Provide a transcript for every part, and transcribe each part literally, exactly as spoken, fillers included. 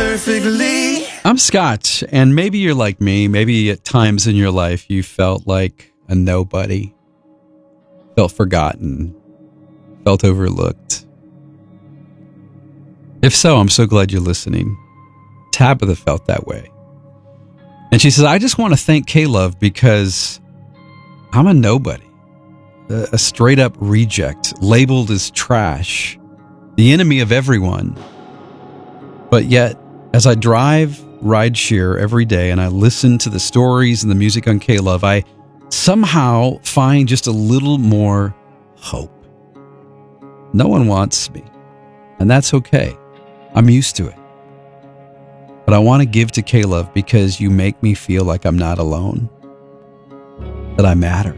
perfectly. I'm Scott, and maybe you're like me. Maybe at times in your life you felt like a nobody, felt forgotten, felt overlooked. If so, I'm so glad you're listening. Tabitha felt that way. And she says, I just want to thank K-Love because I'm a nobody, a, a straight up reject, labeled as trash, the enemy of everyone. But yet, as I drive rideshare every day and I listen to the stories and the music on K-Love, I somehow find just a little more hope. No one wants me, and that's okay. I'm used to it. But I want to give to K-Love because you make me feel like I'm not alone, that I matter.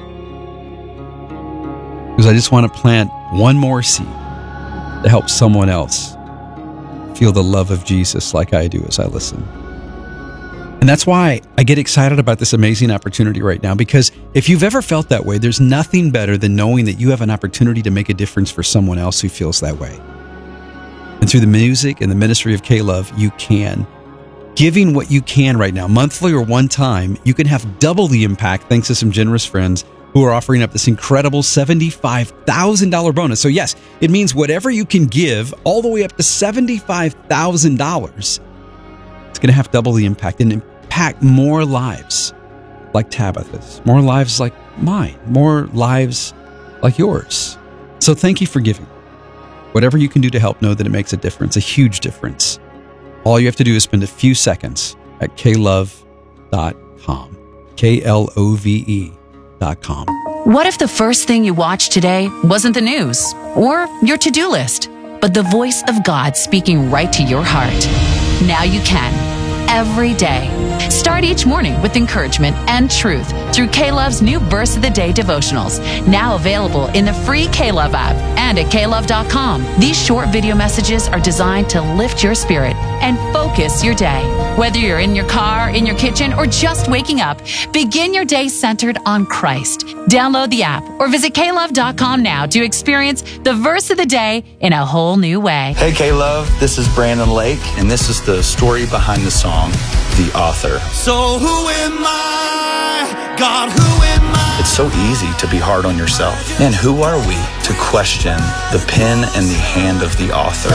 Because I just want to plant one more seed to help someone else feel the love of Jesus like I do as I listen. And that's why I get excited about this amazing opportunity right now, because if you've ever felt that way, there's nothing better than knowing that you have an opportunity to make a difference for someone else who feels that way. And through the music and the ministry of K-Love, you can. Giving what you can right now, monthly or one time, you can have double the impact thanks to some generous friends who are offering up this incredible seventy-five thousand dollars bonus. So yes, it means whatever you can give, all the way up to seventy-five thousand dollars, it's going to have double the impact and impact more lives like Tabitha's, more lives like mine, more lives like yours. So thank you for giving. Whatever you can do to help, know that it makes a difference, a huge difference. All you have to do is spend a few seconds at k love dot com, K L O V E dot com. What if the first thing you watched today wasn't the news or your to-do list, but the voice of God speaking right to your heart? Now you can, every day. Start each morning with encouragement and truth through K-Love's new Verse of the Day devotionals, now available in the free K-Love app and at K Love dot com. These short video messages are designed to lift your spirit and focus your day. Whether you're in your car, in your kitchen, or just waking up, begin your day centered on Christ. Download the app or visit K Love dot com now to experience the Verse of the Day in a whole new way. Hey K-Love, this is Brandon Lake, and this is the story behind the song, The Author. So who am I? God, who am I? It's so easy to be hard on yourself. And who are we to question the pen and the hand of the author?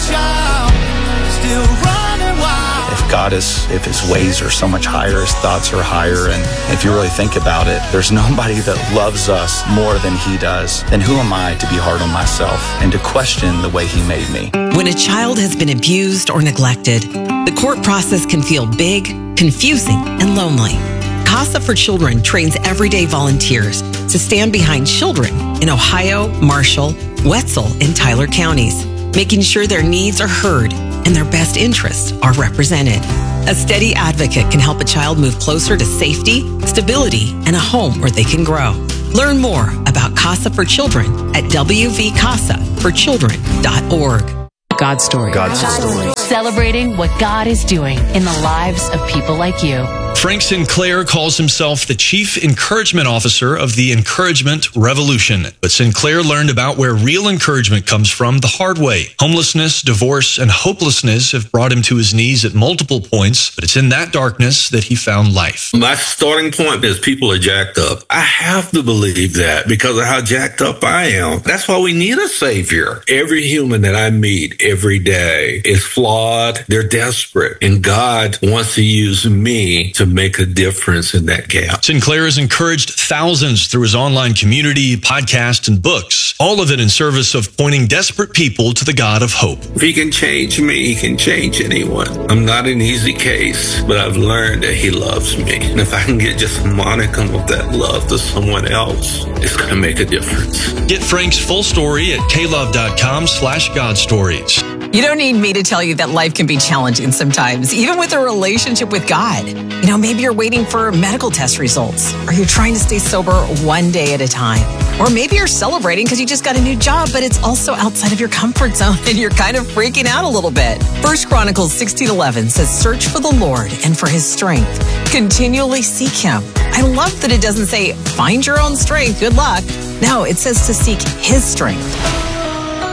Still running wild. If God is, if his ways are so much higher, his thoughts are higher, and if you really think about it, there's nobody that loves us more than he does. Then who am I to be hard on myself and to question the way he made me? When a child has been abused or neglected, the court process can feel big, confusing, and lonely. CASA for Children trains everyday volunteers to stand behind children in Ohio, Marshall, Wetzel, and Tyler counties, making sure their needs are heard and their best interests are represented. A steady advocate can help a child move closer to safety, stability, and a home where they can grow. Learn more about CASA for Children at w v casa for children dot org. God's story. God's story. Celebrating what God is doing in the lives of people like you. Frank Sinclair calls himself the Chief Encouragement Officer of the Encouragement Revolution. But Sinclair learned about where real encouragement comes from the hard way. Homelessness, divorce, and hopelessness have brought him to his knees at multiple points, but it's in that darkness that he found life. My starting point is people are jacked up. I have to believe that because of how jacked up I am. That's why we need a savior. Every human that I meet every day is flawed. They're desperate. And God wants to use me to make a difference in that gap. Sinclair has encouraged thousands through his online community, podcast, and books, all of it in service of pointing desperate people to the God of hope. If he can change me, he can change anyone. I'm not an easy case, but I've learned that he loves me. And if I can get just a modicum of that love to someone else, it's going to make a difference. Get Frank's full story at K Love dot com slash God Stories. You don't need me to tell you that life can be challenging sometimes, even with a relationship with God. You know, maybe you're waiting for medical test results, or you're trying to stay sober one day at a time. Or maybe you're celebrating because you just got a new job, but it's also outside of your comfort zone and you're kind of freaking out a little bit. First Chronicles sixteen eleven says, search for the Lord and for his strength. Continually seek him. I love that it doesn't say, find your own strength, good luck. No, it says to seek his strength.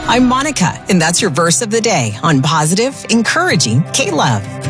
I'm Monica, and that's your verse of the day on Positive, Encouraging K-Love.